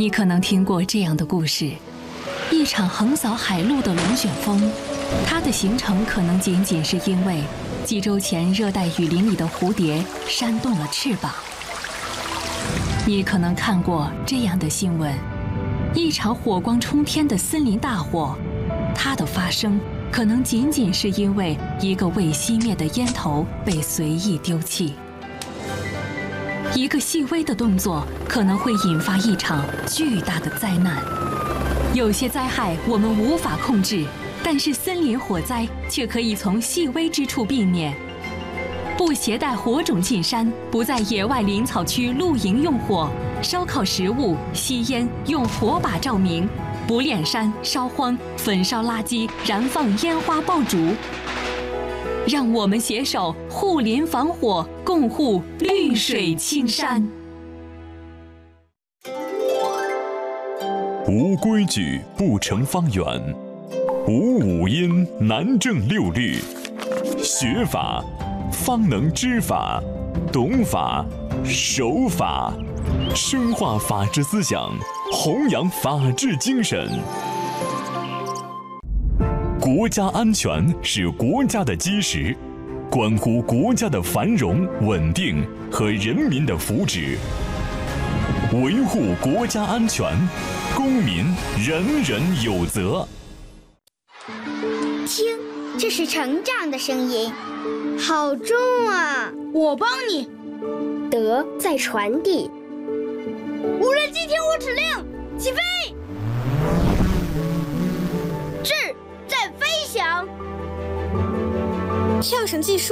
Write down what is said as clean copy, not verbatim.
你可能听过这样的故事：一场横扫海陆的龙卷风，它的形成可能仅仅是因为几周前热带雨林里的蝴蝶扇动了翅膀。你可能看过这样的新闻：一场火光冲天的森林大火，它的发生可能仅仅是因为一个未熄灭的烟头被随意丢弃。一个细微的动作可能会引发一场巨大的灾难。有些灾害我们无法控制，但是森林火灾却可以从细微之处避免。不携带火种进山，不在野外林草区露营用火，烧烤食物、吸烟用火把照明，不敛山、烧荒、焚烧垃圾、燃放烟花爆竹。让我们携手护林防火，共护绿水青山。 无规矩不成方圆，无五音难正六律。学法方能知法，懂法守法，深化法治思想，弘扬法治精神。国家安全是国家的基石，关乎国家的繁荣稳定和人民的福祉。维护国家安全，公民人人有责。 听，这是成长的声音，好重啊！ 我帮你。 德在传递。 无人机听我指令，起飞！智在飞翔。跳绳技术